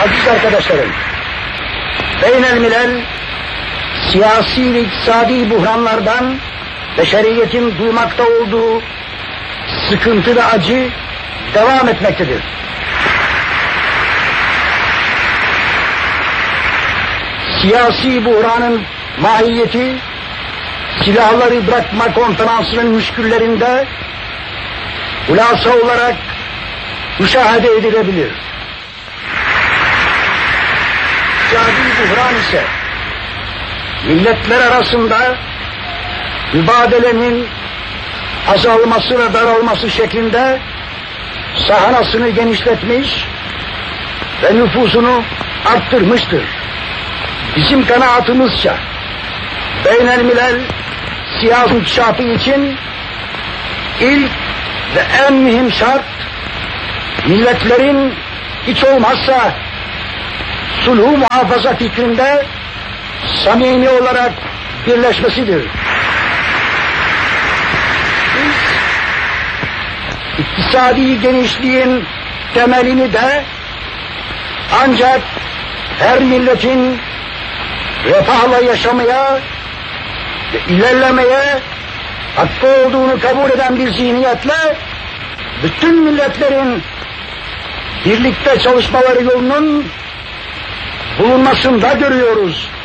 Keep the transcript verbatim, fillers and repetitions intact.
Aziz arkadaşlarım, beynelmilel siyasi ve iktisadi buhranlardan beşeriyetin duymakta olduğu sıkıntı ve acı devam etmektedir. Siyasi buhranın mahiyeti, silahları bırakma konferansının müşküllerinde hulasa olarak müşahede edilebilir. İktisadi buhran ise milletler arasında mübadelenin azalması ve daralması şeklinde sahanasını genişletmiş ve nüfusunu arttırmıştır. Bizim kanaatimizce beynelmilel siyasi inkişafı için ilk ve en mühim şart milletlerin hiç olmazsa sulhu muhafaza fikrinde samimi olarak birleşmesidir. Biz iktisadi genişliğin temelini de ancak her milletin refahla yaşamaya ve ilerlemeye hakkı olduğunu kabul eden bir zihniyetle bütün milletlerin birlikte çalışmaları yolunun bulunmasında görüyoruz.